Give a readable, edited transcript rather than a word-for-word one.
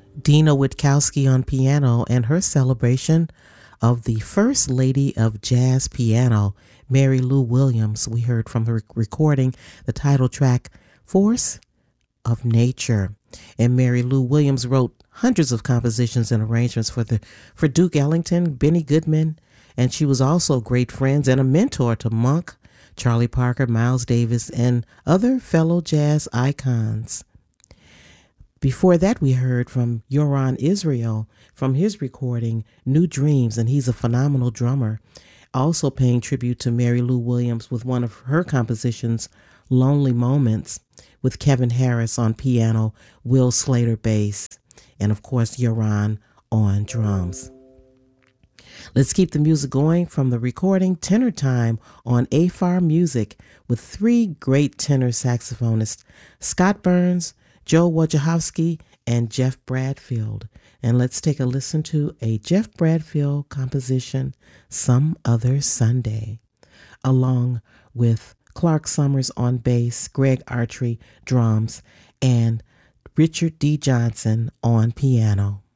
Dina Witkowski on piano and her celebration of the First Lady of Jazz Piano, Mary Lou Williams. We heard from her recording the title track, Force of Nature. And Mary Lou Williams wrote hundreds of compositions and arrangements for Duke Ellington, Benny Goodman, and she was also great friends and a mentor to Monk, Charlie Parker, Miles Davis, and other fellow jazz icons. Before that, we heard from Yoran Israel from his recording, New Dreams, and he's a phenomenal drummer. Also paying tribute to Mary Lou Williams with one of her compositions, Lonely Moments, with Kevin Harris on piano, Will Slater bass, and of course, Yoran on drums. Let's keep the music going from the recording Tenor Time on AFAR Music with three great tenor saxophonists, Scott Burns, Joe Wojciechowski, and Jeff Bradfield. And let's take a listen to a Jeff Bradfield composition, Some Other Sunday, along with Clark Summers on bass, Greg Artry drums, and Richard D. Johnson on piano.